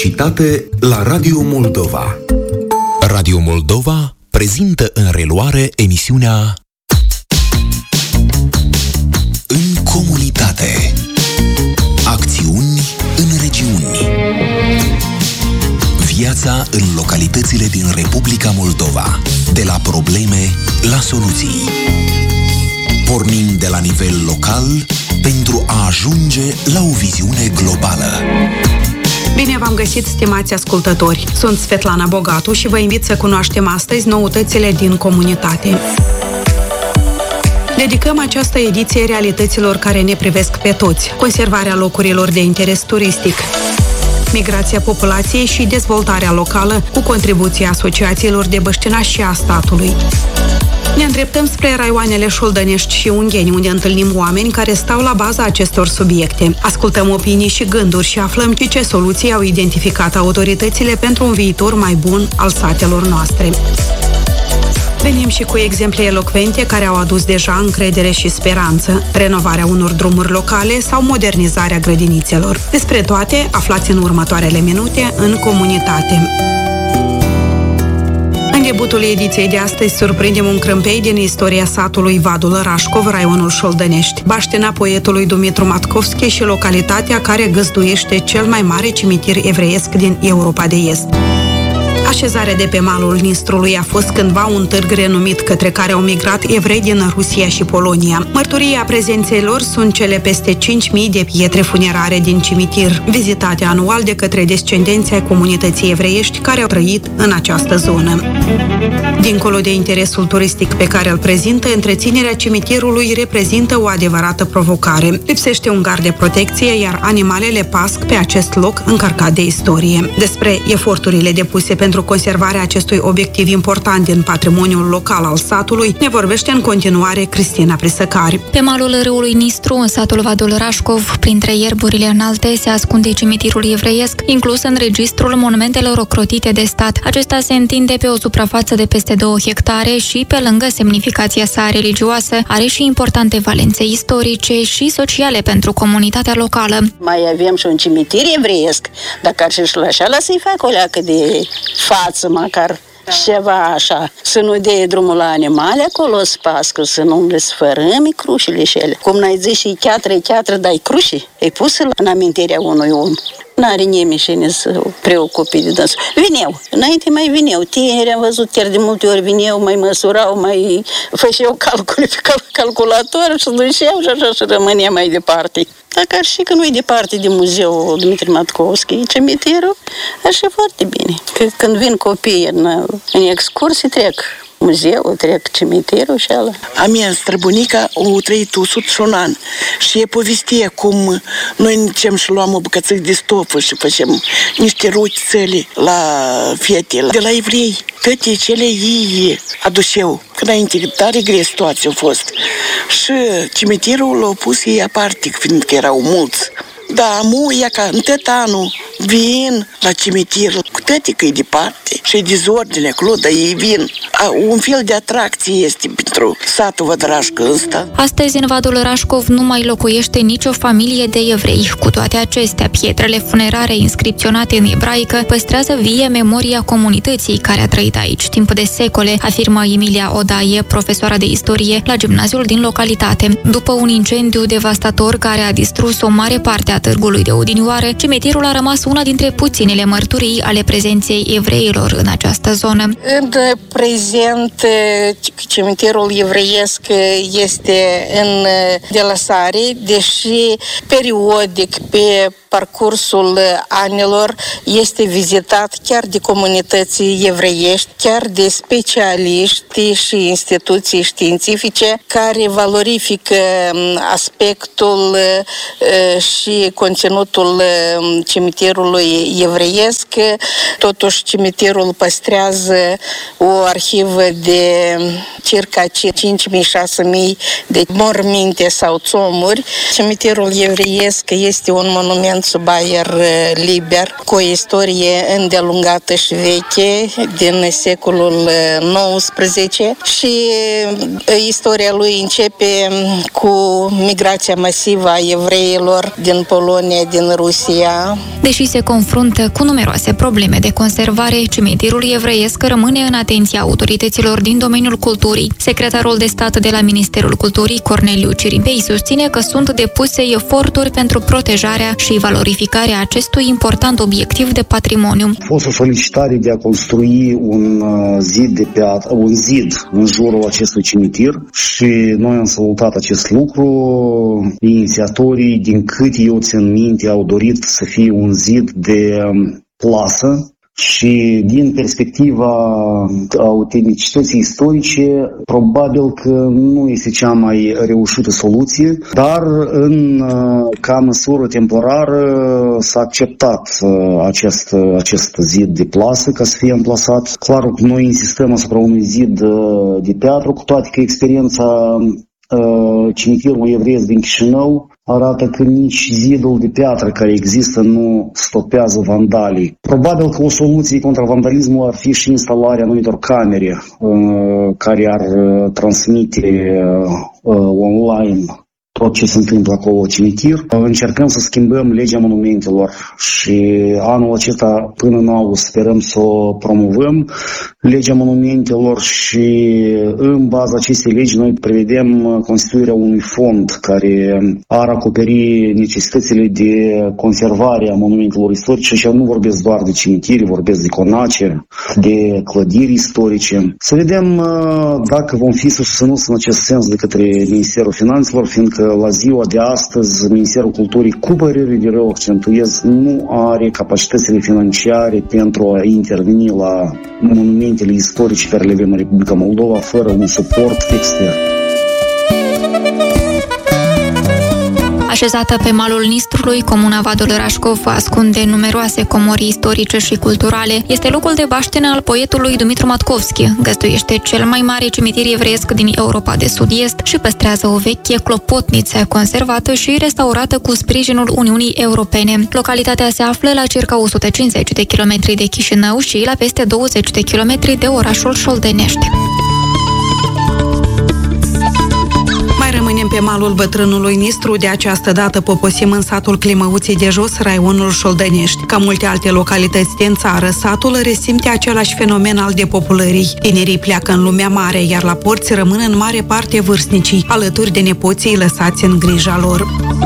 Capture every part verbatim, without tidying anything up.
Publicitate la Radio Moldova. Radio Moldova prezintă în reluare emisiunea În comunitate. Acțiuni în regiuni. Viața în localitățile din Republica Moldova. De la probleme la soluții. Pornim de la nivel local pentru a ajunge la o viziune globală. Bine v-am găsit, stimați ascultători! Sunt Svetlana Bogatu și vă invit să cunoaștem astăzi noutățile din comunitate. Dedicăm această ediție realităților care ne privesc pe toți, conservarea locurilor de interes turistic, migrația populației și dezvoltarea locală cu contribuția asociațiilor de băștinași și a statului. Ne îndreptăm spre raioanele Șoldănești și Ungheni, unde întâlnim oameni care stau la baza acestor subiecte. Ascultăm opinii și gânduri și aflăm ce, ce soluții au identificat autoritățile pentru un viitor mai bun al satelor noastre. Venim și cu exemple elocvente care au adus deja încredere și speranță, renovarea unor drumuri locale sau modernizarea grădinițelor. Despre toate aflați în următoarele minute în comunitate. În debutul ediției de astăzi surprindem un crâmpei din istoria satului Vadul Rașcov, raionul Șoldănești, baștina poetului Dumitru Matkovski și localitatea care găzduiește cel mai mare cimitir evreiesc din Europa de Est. Așezarea de pe malul Nistrului a fost cândva un târg renumit către care au migrat evrei din Rusia și Polonia. Mărturii a prezenței lor sunt cele peste cinci mii de pietre funerare din cimitir, vizitate anual de către descendenții ai comunității evreiești care au trăit în această zonă. Dincolo de interesul turistic pe care îl prezintă, întreținerea cimitirului reprezintă o adevărată provocare. Lipsește un gard de protecție, iar animalele pasc pe acest loc încărcat de istorie. Despre eforturile depuse pentru conservarea acestui obiectiv important din patrimoniul local al satului ne vorbește în continuare Cristina Prisăcari. Pe malul râului Nistru, în satul Vadul Rașcov, printre ierburile înalte, se ascunde cimitirul evreiesc, inclus în registrul monumentelor ocrotite de stat. Acesta se întinde pe o suprafață de peste două hectare și, pe lângă semnificația sa religioasă, are și importante valențe istorice și sociale pentru comunitatea locală. Mai avem și un cimitir evreiesc, dacă ar și la așa, să-i fac o leacă de față, măcar ceva așa. Să nu dea drumul la animale acolo, să pască, să nu le sfărâmi crușile și ele. Cum n-ai zis și cheatră, cheatră, dai cruși, e pusă în amintirea unui om. N-are nimeni cine să preocupe de dânsul. Vineau, înainte mai vineau. Tineri am văzut chiar de multe ori vineau, mai măsurau, mai făceau calcule pe cal- calculator și duceau și așa și rămânea mai departe. Dacă ar și că nu e departe de muzeul Dumitru Matkovski, cimitirul, așa foarte bine. Că când vin copiii în, în excursii, trec muzeul, trec cimitirul și ala. A mea străbunica o trăit o sută și un an și e povestie cum noi nicem și luam o bucățică de stofă și facem niște rotițele la fete, de la evrei. Toate cele ei aduceau. Că înainte tare grea situație a fost. Și cimitirul l-a pus ei aparte, fiindcă erau mulți. Da, mu, ea ca în tot anul vin la cimitir, cu toate că e departe și e dezordine acolo, dar ei vin. A, un fel de atracție este pentru satul Vădrașcă ăsta. Astăzi, în Vadul Rașcov nu mai locuiește nicio familie de evrei. Cu toate acestea, pietrele funerare inscripționate în ebraică păstrează vie memoria comunității care a trăit aici timp de secole, afirmă Emilia Odaie, profesoară de istorie la gimnaziul din localitate. După un incendiu devastator care a distrus o mare parte a târgului de odinioară, cimitirul a rămas una dintre puținele mărturii ale prezenței evreilor în această zonă. În prezent, cimitirul evreiesc este în delasare, deși periodic pe parcursul anilor este vizitat chiar de comunități evreiești, chiar de specialiști și instituții științifice care valorifică aspectul și conținutul cimitirului evreiesc. Totuși, cimitirul păstrează o arhivă de circa cinci mii - șase mii de morminte sau țomuri. Cimitirul evreiesc este un monument pământ sub aer liber, cu o istorie îndelungată și veche din secolul nouăsprezece și istoria lui începe cu migrația masivă a evreilor din Polonia, din Rusia. Deși se confruntă cu numeroase probleme de conservare, cimitirul evreiesc rămâne în atenția autorităților din domeniul culturii. Secretarul de stat de la Ministerul Culturii, Corneliu Cirimpei, susține că sunt depuse eforturi pentru protejarea și valorificarea acestui important obiectiv de patrimoniu. A fost o solicitare de a construi un zid de piatră, un zid în jurul acestui cimitir și noi am salutat acest lucru. Inițiatorii, din cât eu țin minte, au dorit să fie un zid de plasă. Și din perspectiva autenticității istorice, probabil că nu este cea mai reușită soluție, dar în ca măsură temporară s-a acceptat acest, acest zid de plasă ca să fie amplasat. Clar că noi insistăm asupra unui zid de piatră, cu toate că experiența cimitirului evreiesc din Chișinău arată că nici zidul de piatră care există nu stopează vandalii. Probabil că o soluție contra vandalismului ar fi și instalarea anumitor camere uh, care ar uh, transmite uh, online tot ce se întâmplă acolo cimitir. Încercăm să schimbăm legea monumentelor și anul acesta până în august sperăm să o promovăm legea monumentelor și în baza acestei legi noi prevedem constituirea unui fond care ar acoperi necesitățile de conservare a monumentelor istorice și nu vorbesc doar de cimitiri, vorbesc de conace, de clădiri istorice. Să vedem dacă vom fi susținuți în acest sens de către Ministerul Finanțelor, fiindcă la ziua de astăzi Ministerul Culturii, cu părere de rău accentuez, nu are capacitățile financiare pentru a interveni la monumentele istorice care le avem în Republica Moldova fără un suport extern. Așezată pe malul Nistrului, comuna Vadul Rașcov ascunde numeroase comorii istorice și culturale. Este locul de baștenă al poetului Dumitru Matkovski. Găzduiește cel mai mare cimitir evreiesc din Europa de Sud-Est și păstrează o veche clopotniță conservată și restaurată cu sprijinul Uniunii Europene. Localitatea se află la circa o sută cincizeci de kilometri de Chișinău și la peste douăzeci de kilometri de orașul Șoldenești. Rămânem pe malul bătrânului Nistru, de această dată poposim în satul Climăuții de Jos, raionul Șoldănești. Ca multe alte localități din țară, satul resimte același fenomen al depopulării. Tinerii pleacă în lumea mare, iar la porți rămân în mare parte vârstnicii, alături de nepoții lăsați în grija lor.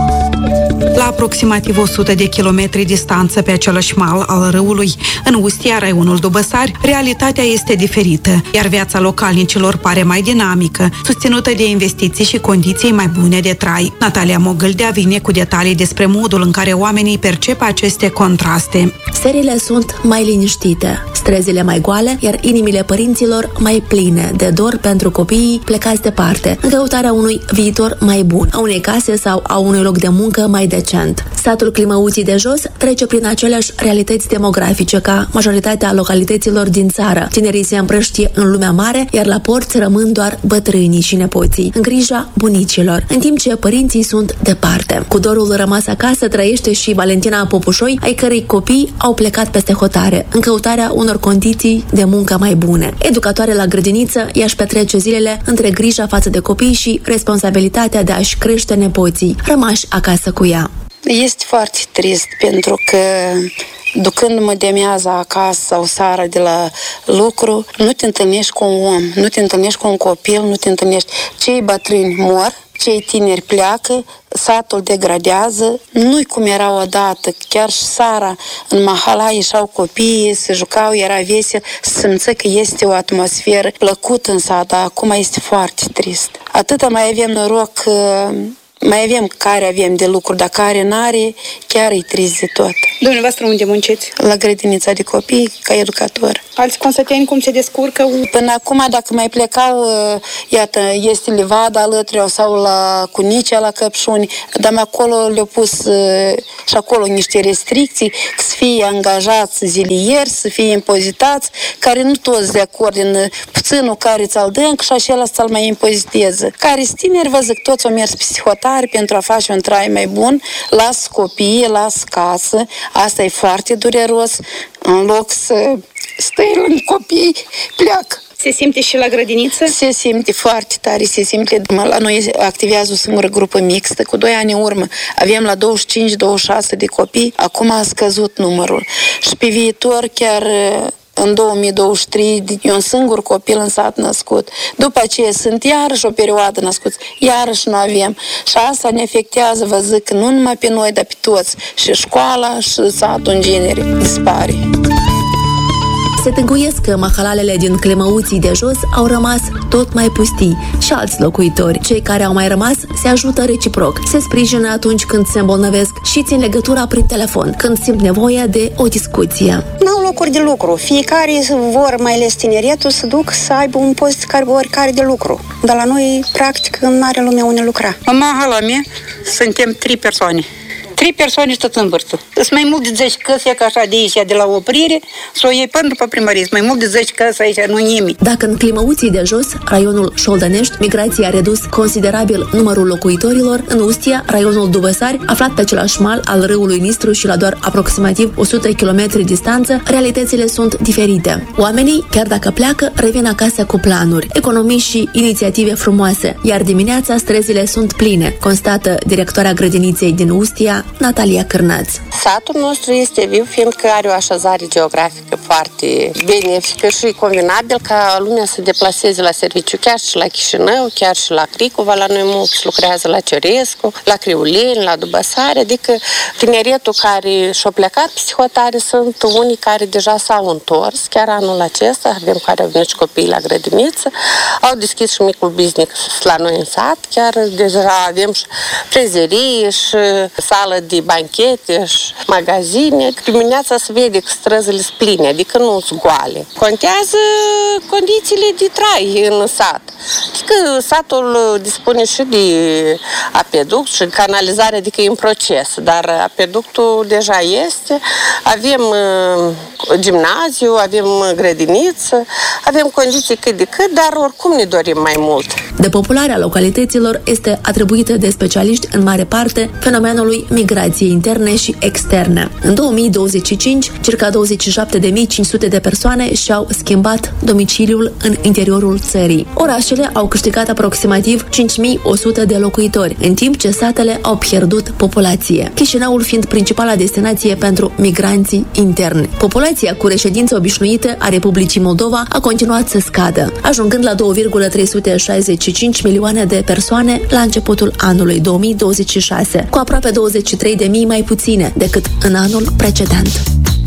La aproximativ o sută de kilometri distanță pe același mal al râului, în Ustia, raionul Dubăsari, realitatea este diferită, iar viața localnicilor pare mai dinamică, susținută de investiții și condiții mai bune de trai. Natalia Mogâldea vine cu detalii despre modul în care oamenii percep aceste contraste. Serile sunt mai liniștite, străzile mai goale, iar inimile părinților mai pline de dor pentru copiii plecați departe, în căutarea unui viitor mai bun, a unei case sau a unui loc de muncă mai decent. Satul Climăuții de Jos trece prin aceleași realități demografice ca majoritatea localităților din țară. Tinerii se împrăștie în lumea mare, iar la porți rămân doar bătrânii și nepoții, în grija bunicilor, în timp ce părinții sunt departe. Cu dorul rămas acasă trăiește și Valentina Popușoi, ai cărei copii au plecat peste hotare, în căutarea unor condiții de muncă mai bune. Educatoare la grădiniță, ea își petrece zilele între grija față de copii și responsabilitatea de a-și crește nepoții, rămași acasă cu ea. Este foarte trist pentru că ducându-mă de amiază acasă sau seara de la lucru, nu te întâlnești cu un om, nu te întâlnești cu un copil, nu te întâlnești. Cei bătrâni mor, cei tineri pleacă, satul degradează, nu-i cum era odată, chiar și seara în mahala ieșeau copiii, se jucau, era vesel, se simțea că este o atmosferă plăcută în sat, dar acum este foarte trist. Atâta mai avem noroc că mai avem care avem de lucru, dar care n-are, chiar e trist de tot. Dumneavoastră unde munciți? La grădinița de copii, ca educator. Alți consăteni cum se descurcă? Până acum, dacă mai plecau, iată, este livada alături sau la Cunicea, la Căpșuni, dar acolo le-au pus și acolo niște restricții, că să fie angajați zilieri, să fie impozitați, care nu toți de acord, în puținul care ți-al dă, și așa ăla să-l mai impoziteze. Care sunt tineri, vă zic, toți au mers pe hotare, necesare pentru a face un trai mai bun, las copiii, las casă, asta e foarte dureros, în loc să stai lângă copii, pleacă. Se simte și la grădiniță? Se simte foarte tare, se simte. La noi activează o singură grupă mixtă. Cu doi ani în urmă aveam la douăzeci și cinci douăzeci și șase de copii, acum a scăzut numărul. Și pe viitor, chiar în două mii douăzeci și trei, e un singur copil în sat născut. După aceea sunt iarăși o perioadă născuți, iarăși nu avem. Și asta ne afectează, vă zic, nu numai pe noi, dar pe toți. Și școala și satul în genere dispare. Se tânguiesc că mahalalele din Clemăuții de jos au rămas tot mai pustii și alți locuitori. Cei care au mai rămas se ajută reciproc, se sprijină atunci când se îmbolnăvesc și țin legătura prin telefon, când simt nevoia de o discuție. N-au locuri de lucru. Fiecare vor, mai ales tineretul, să duc să aibă un post care, oricare de lucru. Dar la noi, practic, nu are lumea unde lucra. În mahala mea suntem trei persoane. Trei persoane și tot în vârstă. Sunt mai mult de zece căsi, ca așa de aici, de la oprire, să o iei până după primărie. Mai mult de zece căsi aici, nu nimic. Dacă în Climăuții de jos, raionul Șoldănești, migrația a redus considerabil numărul locuitorilor, în Ustia, raionul Dubăsari, aflat pe același mal al râului Nistru și la doar aproximativ o sută de kilometri distanță, realitățile sunt diferite. Oamenii, chiar dacă pleacă, revin acasă cu planuri, economii și inițiative frumoase, iar dimineața străzile sunt pline, constată directoarea grădiniței din Ustia, Natalia Cârnaț. Satul nostru este viu, fiindcă are o așezare geografică foarte benefică și convenabil ca lumea să deplaseze la serviciu, chiar și la Chișinău, chiar și la Cricova, la noi mulți lucrează la Ciorescu, la Criuleni, la Dubăsare, adică tineretul care și-a plecat psihotare sunt unii care deja s-au întors, chiar anul acesta, avem care au venit și copiii la grădiniță, au deschis și micul business la noi în sat, chiar deja avem și frezerie și sală de banchete și magazine. Dimineața se vede că străzile sunt pline, adică nu sunt goale. Contează condițiile de trai în sat. Adică satul dispune și de apeduct și canalizare, adică e în proces, dar apeductul deja este. Avem uh, gimnaziu, avem grădiniță, avem condiții cât de cât, dar oricum ne dorim mai mult. Depopularea localităților este atribuită de specialiști în mare parte fenomenului migrației interne și externe. În două mii douăzeci și cinci, circa douăzeci și șapte de mii cinci sute de persoane și-au schimbat domiciliul în interiorul țării. Orașele au câștigat aproximativ cinci mii o sută de locuitori, în timp ce satele au pierdut populație, Chișinăul fiind principala destinație pentru migranții interni. Populația cu reședință obișnuită a Republicii Moldova a continuat să scadă, ajungând la două virgulă trei sute șaizeci și cinci milioane de persoane la începutul anului două mii douăzeci și șase, cu aproape douăzeci și trei de mii mai puține decât în anul precedent.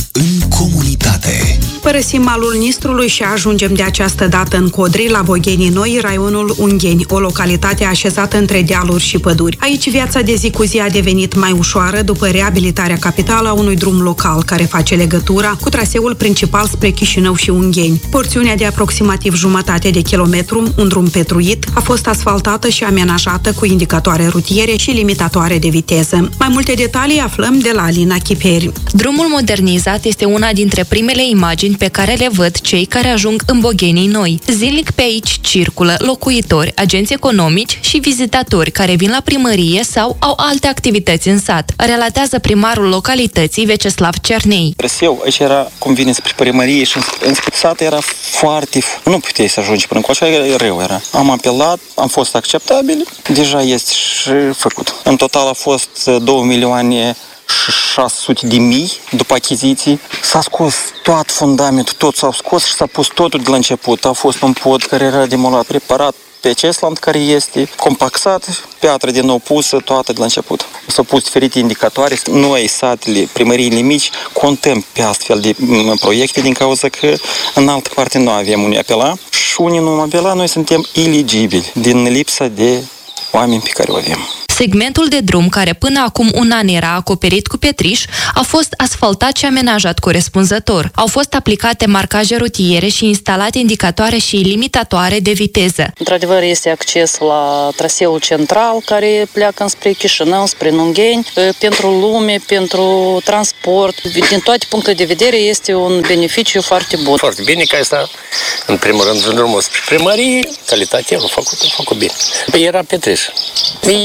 În comunitate. Părăsim malul Nistrului și ajungem de această dată în Codri, la Boghenii Noi, raionul Ungheni, o localitate așezată între dealuri și păduri. Aici viața de zi cu zi a devenit mai ușoară după reabilitarea capitală a unui drum local care face legătura cu traseul principal spre Chișinău și Ungheni. Porțiunea de aproximativ jumătate de kilometru, un drum petruit, a fost asfaltată și amenajată cu indicatoare rutiere și limitatoare de viteză. Mai multe detalii aflăm de la Alina Chiperi. Drumul modernizat este una dintre primele imagini pe care le văd cei care ajung în Boghenii Noi. Zilnic pe aici circulă locuitori, agenți economici și vizitatori care vin la primărie sau au alte activități în sat, relatează primarul localității Veceslav Cernei. Traseu, aici era, cum vine spre primărie și în sat era foarte... Nu puteai să ajungi până acolo, așa rău era. Am apelat, am fost acceptabil, deja este și făcut. În total a fost două milioane șase sute de mii după achiziții. S-a scos tot fundamentul, tot s-a scos și s-a pus totul de la început. A fost un pod care era demolat, preparat pe Cesland, care este compaxat, piatră din nou pusă, toată de la început. S-au pus diferite indicatoare. Noi, satele, primăriile mici, contăm pe astfel de proiecte din cauza că în altă parte nu avem unde apela și unii nu apela, noi suntem eligibili din lipsa de oameni pe care o avem. Segmentul de drum, care până acum un an era acoperit cu pietriș, a fost asfaltat și amenajat corespunzător. Au fost aplicate marcaje rutiere și instalate indicatoare și limitatoare de viteză. Într-adevăr, este acces la traseul central care pleacă înspre Chișinău, spre Ungheni. Pentru lume, pentru transport, din toate punctele de vedere, este un beneficiu foarte bun. Foarte bine că asta, în primul rând, în drumul spre primărie, calitatea a făcut, a făcut bine. Era pietriș. E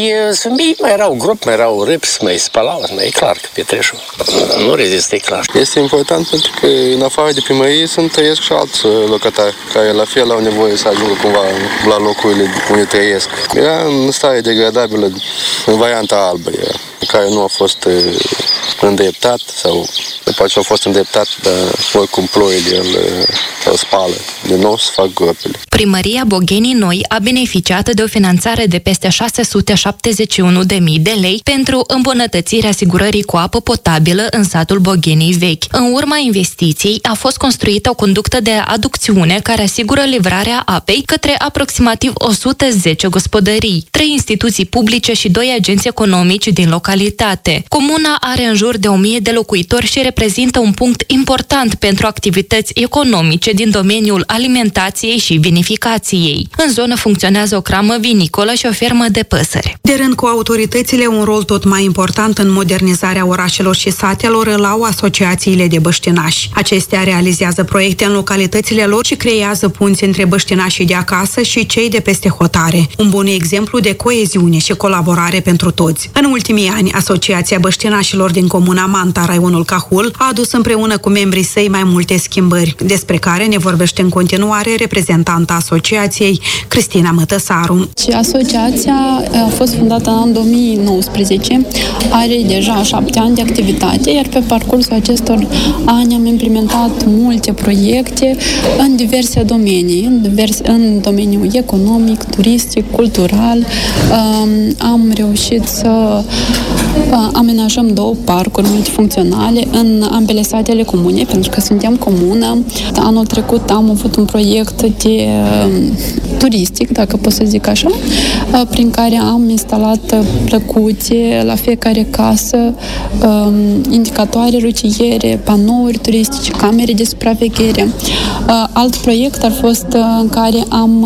mulțumit, mai erau grup, mai erau râps, mai spălau, mai e clar că Petreșul nu rezistă, e clar. Este important pentru că în afară de primărie sunt trăiesc și alți locatari care la fel au nevoie să ajungă cumva la locurile unde trăiesc. Era în stare degradabilă, în varianta albă era, care nu a fost îndreptat sau după ce a fost îndreptat, dar oricum ploile îl, îl spală. De nou să fac gropile. Primăria Boghenii Noi a beneficiat de o finanțare de peste șase sute șaptezeci și unu de mii de lei pentru îmbunătățirea asigurării cu apă potabilă în satul Boghenii Vechi. În urma investiției a fost construită o conductă de aducțiune care asigură livrarea apei către aproximativ o sută zece gospodării, trei instituții publice și doi agenți economici din localitate. Comuna are în jur de o mie de locuitori și reprezintă un punct important pentru activități economice din domeniul alimentației și vinificației. În zonă funcționează o cramă vinicolă și o fermă de păsări. De rând cu autoritățile, un rol tot mai important în modernizarea orașelor și satelor îl au asociațiile de băștinași. Acestea realizează proiecte în localitățile lor și creează punți între băștinașii de acasă și cei de peste hotare. Un bun exemplu de coeziune și colaborare pentru toți. În ultimii ani, Asociația Băștinașilor din Comuna Manta, raionul Cahul, a adus împreună cu membrii săi mai multe schimbări, despre care ne vorbește în continuare reprezentanta asociației, Cristina Mătăsaru. Asociația a fost fondată în anul două mii nouăsprezece, are deja șapte ani de activitate, iar pe parcursul acestor ani am implementat multe proiecte în diverse domenii, în, diverse, în domeniul economic, turistic, cultural. Am reușit să amenajăm două parcuri multifuncționale în ambele satele comune, pentru că suntem comună. Anul trecut am avut un proiect de turistic, dacă pot să zic așa, prin care am instalat plăcuțe la fiecare casă, indicatoare rutiere, panouri turistice, camere de supraveghere. Alt proiect a fost în care am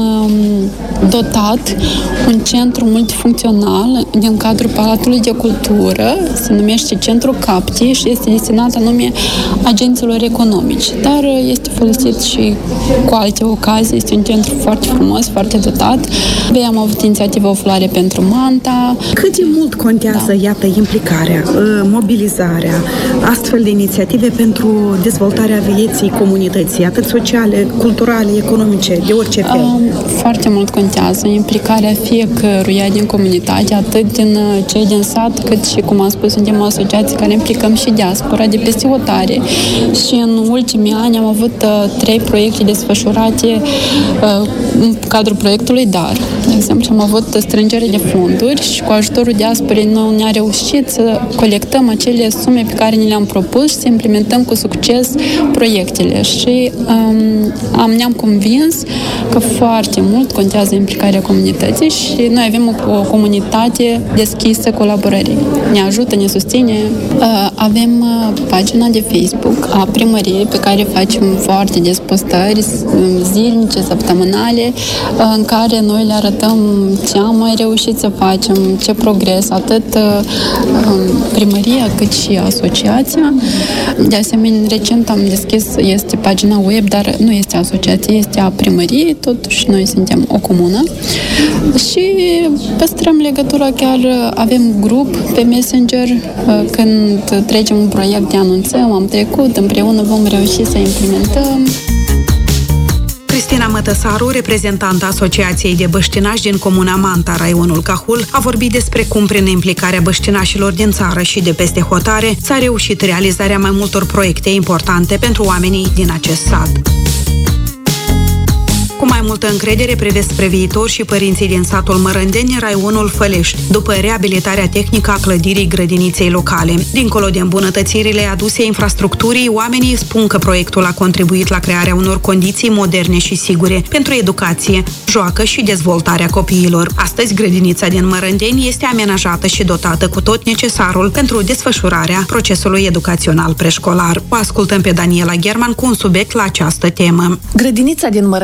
dotat un centru multifuncțional din cadrul Palatului de Cultură, se numește Centru Capti și este destinat anume agenților economici, dar este folosit și cu alte ocazii, este un centru foarte frumos, foarte dotat. Am avut inițiativa O Floare pentru Manta. Cât de mult contează, da. iată, implicarea, mobilizarea, astfel de inițiative pentru dezvoltarea vieții comunității, atât sociale, culturale, economice, de orice fel? Foarte mult contează implicarea fiecăruia din comunitate, atât din cei din sat, cât și, cum am spus, suntem o asociație care implicăm și diaspora de peste hotare. Și în ultimii ani am avut uh, trei proiecte desfășurate uh, în cadrul proiectului D A R. De exemplu, am avut strângere de fonduri și cu ajutorul diasporei noi ne-a reușit să colectăm acele sume pe care ni le-am propus și să implementăm cu succes proiectele. Și um, am, ne-am convins că foarte mult contează implicarea comunității și noi avem o, o comunitate deschisă colaborării. Ne ajută, ne susține. Uh, avem uh, pagina de Facebook a primăriei pe care facem foarte des postări zilnice, săptămânale, uh, în care noi le arătăm ce am mai reușit să facem, ce progres, atât uh, primăria cât și asociația. De asemenea, recent am deschis, este pagina web, dar nu este asociație, este a primăriei, totuși noi suntem o comună și păstrăm legătura, chiar avem grup pe Messenger, când trecem un proiect de anunțăm, am trecut, împreună vom reuși să implementăm. Cristina Mătăsaru, reprezentanta Asociației de Băștinași din Comuna Manta, raionul Cahul, a vorbit despre cum prin implicarea băștinașilor din țară și de peste hotare s-a reușit realizarea mai multor proiecte importante pentru oamenii din acest sat. Cu mai multă încredere privesc spre viitor și părinții din satul Mărândeni, raionul Fălești, după reabilitarea tehnică a clădirii grădiniței locale. Dincolo de îmbunătățirile aduse infrastructurii, oamenii spun că proiectul a contribuit la crearea unor condiții moderne și sigure pentru educație, joacă și dezvoltarea copiilor. Astăzi, grădinița din Mărândeni este amenajată și dotată cu tot necesarul pentru desfășurarea procesului educațional preșcolar. O ascultăm pe Daniela German cu un subiect la această temă. Grădinița din Mărândeni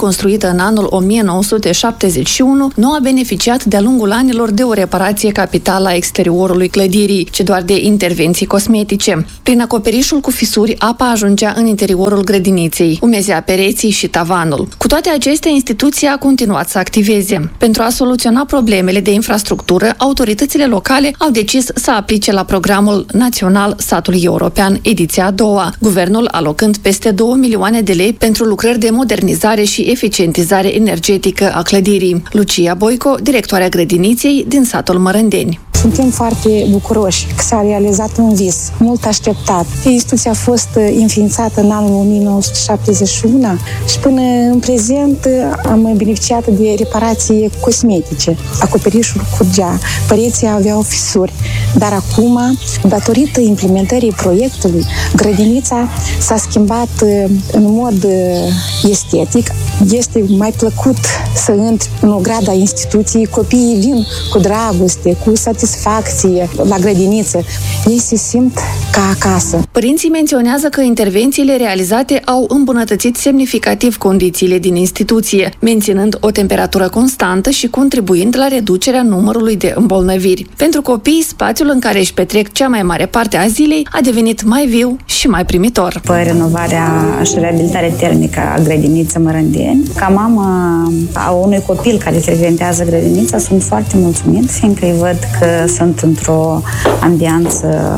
construită în anul o mie nouă sute șaptezeci și unu, nu a beneficiat de-a lungul anilor de o reparație capitală a exteriorului clădirii, ci doar de intervenții cosmetice. Prin acoperișul cu fisuri, apa ajungea în interiorul grădiniței, umezea pereții și tavanul. Cu toate acestea, instituția a continuat să activeze. Pentru a soluționa problemele de infrastructură, autoritățile locale au decis să aplice la programul național Satul European, ediția a doua, guvernul alocând peste două milioane de lei pentru lucrări de modernizare și eficientizare energetică a clădirii. Lucia Boico, directoarea grădiniței din satul Mărândeni. Suntem foarte bucuroși că s-a realizat un vis mult așteptat. Instituția a fost înființată în anul o mie nouă sute șaptezeci și unu și până în prezent am beneficiat de reparații cosmetice. Acoperișul curgea, pereții aveau fisuri, dar acum, datorită implementării proiectului, grădinița s-a schimbat în mod estetic. Este mai plăcut să intri în ograda instituției, copiii vin cu dragoste, cu satisfacție la grădiniță. Ei se simt ca acasă. Părinții menționează că intervențiile realizate au îmbunătățit semnificativ condițiile din instituție, menținând o temperatură constantă și contribuind la reducerea numărului de îmbolnăviri. Pentru copii, spațiul în care își petrec cea mai mare parte a zilei a devenit mai viu și mai primitor. Pe renovarea și reabilitarea termică a grădiniței Mărândeni, ca mamă a unui copil care frecventează grădinița, sunt foarte mulțumit, fiindcă îi văd că sunt într-o ambianță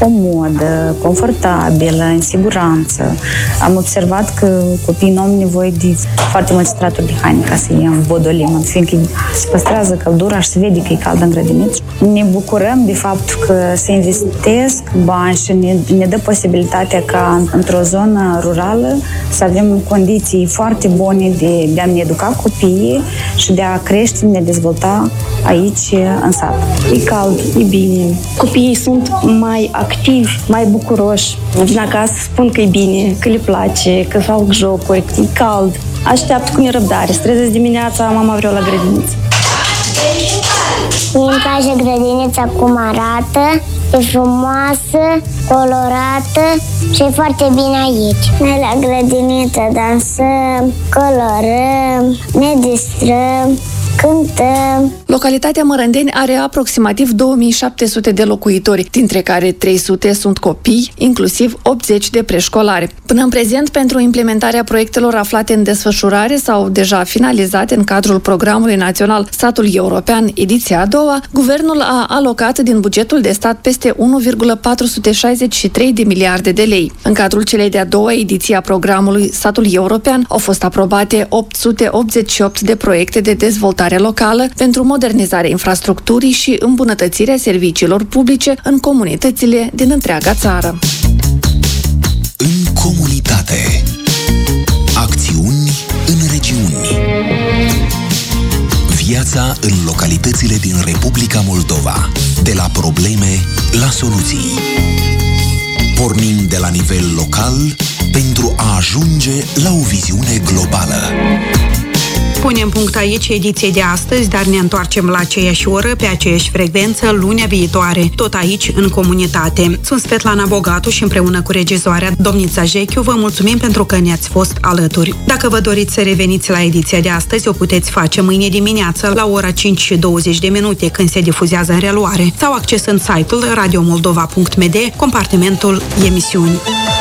comodă, confortabilă, în siguranță. Am observat că copiii nu au nevoie de foarte multe straturi de haine ca să îi îmbodolim, fiindcă se păstrează căldura și se vede că e cald în grădiniță. Ne bucurăm de faptul că se investesc bani și ne, ne dă posibilitatea ca într-o zonă rurală să avem condiții foarte bune de, de a ne educa copiii și de a crește, de a ne dezvolta aici în sat. E cald, e bine. Copiii sunt mai activi, mai bucuroși. Vin acasă, spun că e bine, că le place, că fac jocuri, că e cald. Așteaptă cu nerăbdare. Se trezesc dimineața, mama vreau la grădiniță. Mie îmi place grădinița cum arată, e frumoasă, colorată și e foarte bine aici. Noi la grădiniță dansăm, colorăm, ne distrăm, cântăm. Localitatea Mărândeni are aproximativ două mii șapte sute de locuitori, dintre care trei sute sunt copii, inclusiv optzeci de preșcolari. Până în prezent, pentru implementarea proiectelor aflate în desfășurare sau deja finalizate în cadrul programului național Satul European, ediția a doua, guvernul a alocat din bugetul de stat peste unu virgulă patru sute șaizeci și trei de miliarde de lei. În cadrul celei de-a doua ediții a programului Satul European au fost aprobate opt sute optzeci și opt de proiecte de dezvoltare locală pentru modernizarea infrastructurii și îmbunătățirea serviciilor publice în comunitățile din întreaga țară. În comunitate. Acțiuni în regiuni. Viața în localitățile din Republica Moldova. De la probleme la soluții. Pornim de la nivel local pentru a ajunge la o viziune globală. Punem punct aici ediției de astăzi, dar ne întoarcem la aceeași oră, pe aceeași frecvență, lunea viitoare, tot aici, în comunitate. Sunt Svetlana Bogatu și împreună cu regizoarea Domnița Jechiu vă mulțumim pentru că ne-ați fost alături. Dacă vă doriți să reveniți la ediția de astăzi, o puteți face mâine dimineață la ora cinci și douăzeci de minute, când se difuzează în reluare, sau accesând site-ul radio moldova punct m d, compartimentul emisiuni.